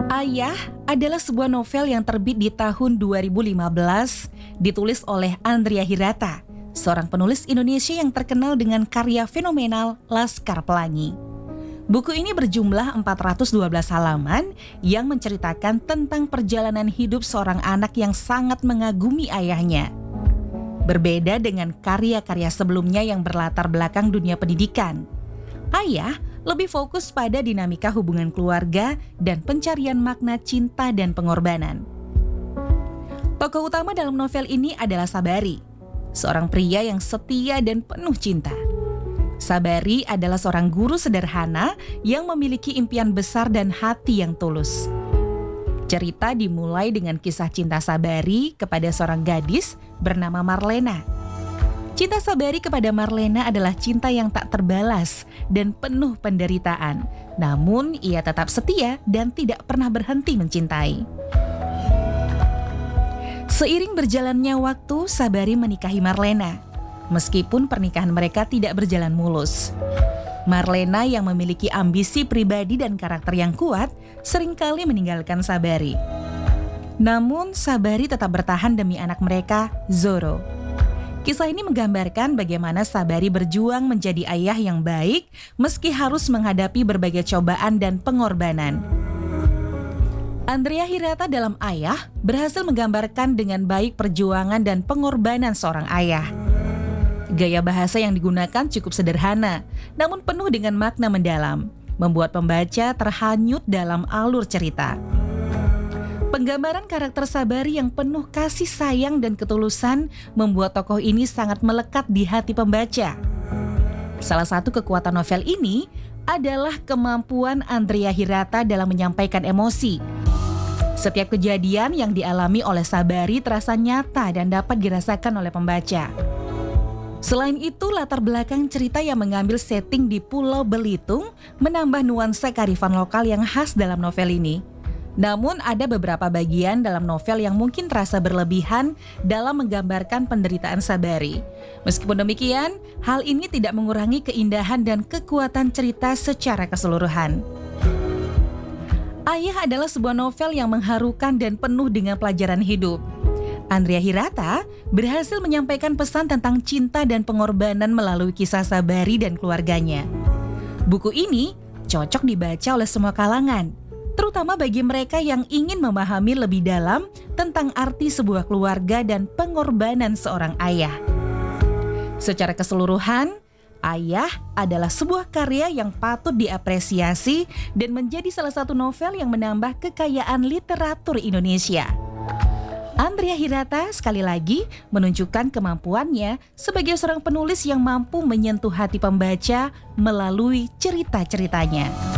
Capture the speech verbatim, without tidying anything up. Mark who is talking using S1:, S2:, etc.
S1: Ayah adalah sebuah novel yang terbit di tahun dua ribu lima belas, ditulis oleh Andrea Hirata, seorang penulis Indonesia yang terkenal dengan karya fenomenal Laskar Pelangi. Buku ini berjumlah empat ratus dua belas halaman yang menceritakan tentang perjalanan hidup seorang anak yang sangat mengagumi ayahnya. Berbeda dengan karya-karya sebelumnya yang berlatar belakang dunia pendidikan, Ayah lebih fokus pada dinamika hubungan keluarga dan pencarian makna cinta dan pengorbanan. Tokoh utama dalam novel ini adalah Sabari, seorang pria yang setia dan penuh cinta. Sabari adalah seorang guru sederhana yang memiliki impian besar dan hati yang tulus. Cerita dimulai dengan kisah cinta Sabari kepada seorang gadis bernama Marlena. Cinta Sabari kepada Marlena adalah cinta yang tak terbalas dan penuh penderitaan. Namun ia tetap setia dan tidak pernah berhenti mencintai. Seiring berjalannya waktu, Sabari menikahi Marlena. Meskipun pernikahan mereka tidak berjalan mulus. Marlena yang memiliki ambisi pribadi dan karakter yang kuat seringkali meninggalkan Sabari. Namun Sabari tetap bertahan demi anak mereka, Zoro. Kisah ini menggambarkan bagaimana Sabari berjuang menjadi ayah yang baik meski harus menghadapi berbagai cobaan dan pengorbanan. Andrea Hirata dalam Ayah berhasil menggambarkan dengan baik perjuangan dan pengorbanan seorang ayah. Gaya bahasa yang digunakan cukup sederhana, namun penuh dengan makna mendalam, membuat pembaca terhanyut dalam alur cerita. Penggambaran karakter Sabari yang penuh kasih sayang dan ketulusan membuat tokoh ini sangat melekat di hati pembaca. Salah satu kekuatan novel ini adalah kemampuan Andrea Hirata dalam menyampaikan emosi. Setiap kejadian yang dialami oleh Sabari terasa nyata dan dapat dirasakan oleh pembaca. Selain itu, latar belakang cerita yang mengambil setting di Pulau Belitung menambah nuansa kearifan lokal yang khas dalam novel ini. Namun ada beberapa bagian dalam novel yang mungkin terasa berlebihan dalam menggambarkan penderitaan Sabari. Meskipun demikian, hal ini tidak mengurangi keindahan dan kekuatan cerita secara keseluruhan. Ayah adalah sebuah novel yang mengharukan dan penuh dengan pelajaran hidup. Andrea Hirata berhasil menyampaikan pesan tentang cinta dan pengorbanan melalui kisah Sabari dan keluarganya. Buku ini cocok dibaca oleh semua kalangan, terutama bagi mereka yang ingin memahami lebih dalam tentang arti sebuah keluarga dan pengorbanan seorang ayah. Secara keseluruhan, Ayah adalah sebuah karya yang patut diapresiasi dan menjadi salah satu novel yang menambah kekayaan literatur Indonesia. Andrea Hirata sekali lagi menunjukkan kemampuannya sebagai seorang penulis yang mampu menyentuh hati pembaca melalui cerita-ceritanya.